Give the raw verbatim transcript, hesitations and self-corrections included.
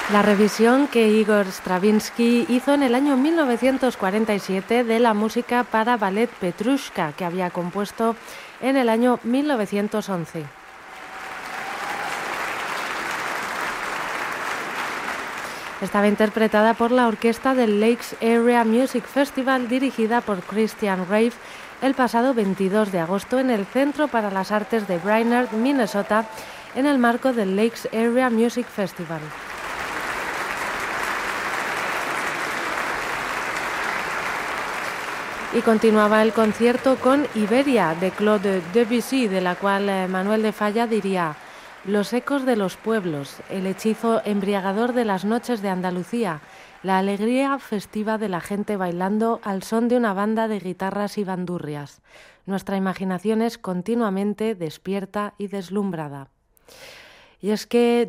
La revisión que Igor Stravinsky hizo en el año mil novecientos cuarenta y siete de la música para ballet Petrushka, que había compuesto en el año mil novecientos once. Estaba interpretada por la orquesta del Lakes Area Music Festival, dirigida por Christian Rave, el pasado veintidós de agosto en el Centro para las Artes de Brainerd, Minnesota, en el marco del Lakes Area Music Festival. Y continuaba el concierto con Iberia, de Claude Debussy, de la cual eh, Manuel de Falla diría: los ecos de los pueblos, el hechizo embriagador de las noches de Andalucía, la alegría festiva de la gente bailando al son de una banda de guitarras y bandurrias. Nuestra imaginación es continuamente despierta y deslumbrada. Y es que